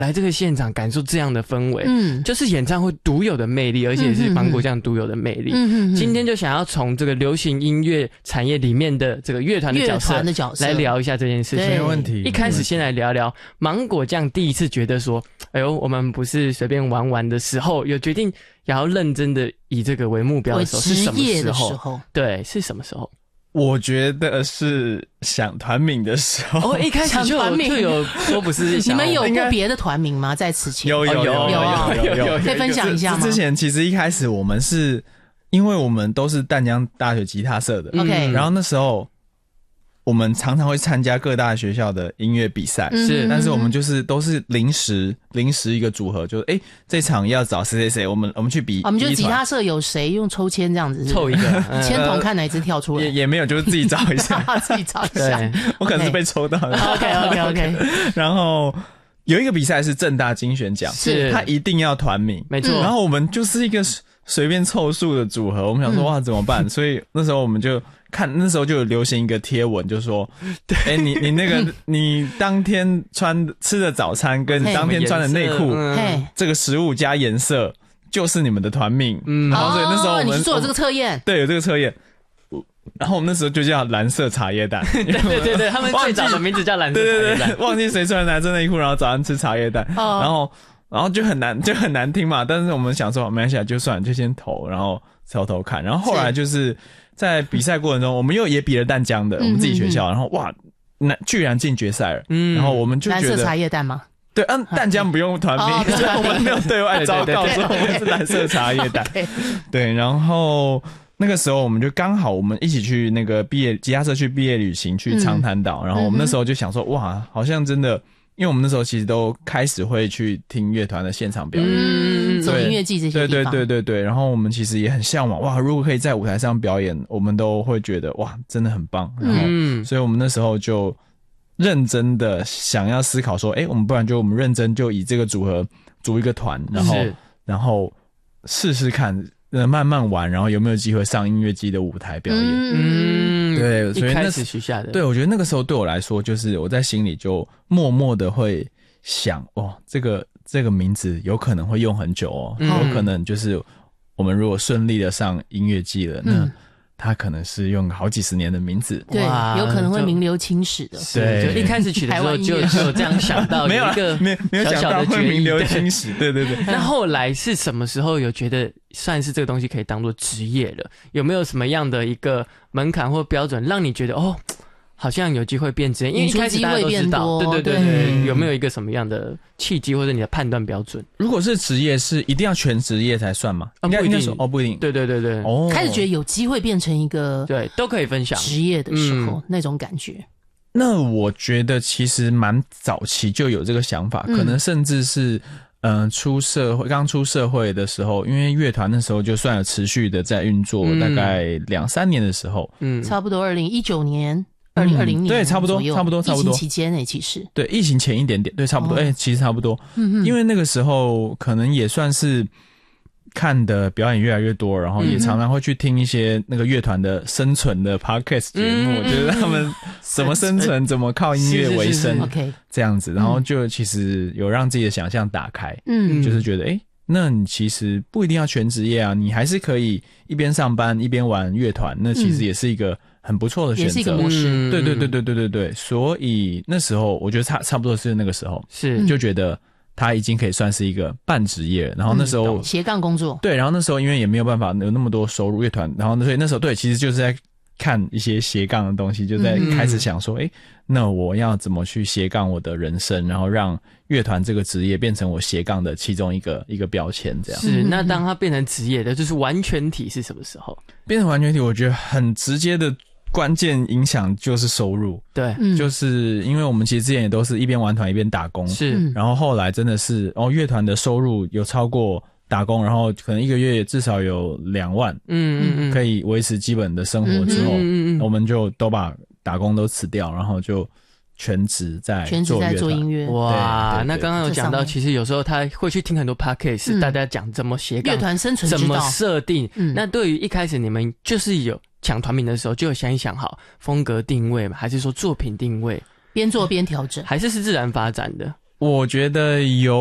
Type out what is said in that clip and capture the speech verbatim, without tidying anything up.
来这个现场感受这样的氛围，嗯，就是演唱会独有的魅力，而且也是芒果酱独有的魅力。嗯嗯，今天就想要从这个流行音乐产业里面的这个乐团的角色来聊一下这件事情。 没问题。 一开始先来聊聊芒果酱第一次觉得说，哎呦，我们不是随便玩玩的时候，有决定也要认真的以这个为目标的时候，是什么时候？时候对，是什么时候？ 我觉得是想团名的时候。 哦，一开始就有就有说不是想。 你们有过别的团名吗？在此前有有有有有有有， 可以分享一下吗？ 之前其实一开始我们是因为我们都是淡江大学吉他社的 ，OK， 然后那时候我们常常会参加各大学校的音乐比赛，是，但是我们就是都是临时临时一个组合，就是哎、欸，这场要找谁谁谁，我们我们去比， 我们就吉他社有谁用抽签这样子是是， 凑一个签筒看哪一支跳出来， 也也没有，就是自己找一下， 自己找一下， 我可能是被抽到的 ，OK OK OK， 然后。有一个比赛是政大金选奖， 是他一定要团名， 没错。 然后我们就是一个随便凑数的组合，我们想说、嗯、哇怎么办？所以那时候我们就看，那时候就有流行一个贴文，就说，哎、欸，你你那个你当天穿吃的早餐跟你当天穿的内裤，这个食物加颜色就是你们的团名。嗯，然后所以那时候我们、 哦、你去做了这个测验， 对，有这个测验。然后我们那时候就叫蓝色茶叶蛋， 对对对对，他们最早的名字叫蓝色茶叶蛋， 对对对，忘记谁穿蓝色内裤，然后早上吃茶叶蛋，哦、然后然后就很难就很难听嘛，但是我们想说没关系，就算就先投，然后偷偷看，然后后来就是在比赛过程中，我们又也比了淡江的，我们自己学校，然后哇，那居然进决赛了，嗯，然后我们就觉得蓝色茶叶蛋吗？ 对，嗯，淡江不用团名，所以我们没有对外昭告说我们是蓝色茶叶蛋，对，然后。那个时候我们就刚好我们一起去那个毕业吉他社去毕业旅行去长滩岛、嗯、然后我们那时候就想说哇好像真的因为我们那时候其实都开始会去听乐团的现场表演嗯走音乐季这些地方对对对对对然后我们其实也很向往哇如果可以在舞台上表演我们都会觉得哇真的很棒然后、嗯、所以我们那时候就认真的想要思考说诶我们不然就我们认真就以这个组合组一个团然后然后试试看慢慢玩，然后有没有机会上音乐季的舞台表演？嗯，对，所以那一开始许下的， 对我觉得那个时候对我来说，就是我在心里就默默的会想，哦，这个这个名字有可能会用很久哦，嗯、有可能就是我们如果顺利的上音乐季了，那。嗯他可能是用好几十年的名字， 对，有可能会名留青史的。 对，就一开始取的时候就就有这样想到， 没有一个没没有想到会名留青史，对对对。 那后来是什么时候有觉得算是这个东西可以当做职业了？有没有什么样的一个门槛或标准，让你觉得哦？好像有机会变职业，因为一开始大家都知道，对对对对、嗯，有没有一个什么样的契机或者你的判断标准？ 如果是职业，是一定要全职业才算吗？ 啊、不一定哦，不一定。 对对对对， 哦， 开始觉得有机会变成一个对都可以分享职业的时候、嗯、那种感觉。 那我觉得其实蛮早期就有这个想法，嗯、可能甚至是。嗯、呃，出社会刚出社会的时候，因为乐团那时候就算有持续的在运作，嗯、大概两三年的时候， 嗯，差不多二零一九年。二零二零年、嗯、 对，差不多，差不多，差不多。 疫情期间诶，其实对疫情前一点点，对，差不多。哎、哦欸，其实差不多。嗯嗯。因为那个时候可能也算是看的表演越来越多，然后也常常会去听一些那个乐团的生存的 podcast 节目，嗯、就是他们怎么生存，怎么靠音乐为生 ，OK， 这样子，然后就其实有让自己的想象打开，嗯，就是觉得哎。欸那你其实不一定要全职业啊，你还是可以一边上班一边玩乐团，那其实也是一个很不错的选择， 也是一个模式。 对对对对对对对，所以那时候我觉得差差不多是那个时候， 是就觉得他已经可以算是一个半职业了。然后那时候、 嗯、斜杠工作， 对，然后那时候因为也没有办法有那么多收入乐团，然后所以那时候对，其实就是在看一些斜杠的东西，就在开始想说，哎、嗯欸，那我要怎么去斜杠我的人生，然后让乐团这个职业变成我斜杠的其中一个一个标签，这样。 是，那当它变成职业的，就是完全体是什么时候？ 变成完全体，我觉得很直接的关键影响就是收入。 对， 就是因为我们其实之前也都是一边玩团一边打工， 是， 然后后来真的是，哦，乐团的收入有超过。打工，然后可能一个月至少有两万，嗯嗯嗯，可以维持基本的生活之后，嗯嗯嗯，我们就都把打工都辞掉，然后就全职在全职在做音乐。 哇，那刚刚有讲到，其实有时候他会去听很多 podcast，、嗯、大家讲怎么斜杠乐团生存之道， 怎么设定、嗯。那对于一开始你们就是有抢团名的时候，就有想一想好风格定位嘛，还是说作品定位， 边做边调整， 还是是自然发展的？ 我觉得有